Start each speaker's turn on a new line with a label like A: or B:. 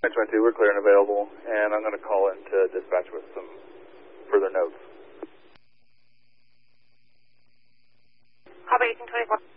A: 22, we're clear and available, and I'm going to call into dispatch with some further notes.
B: Copy 1824.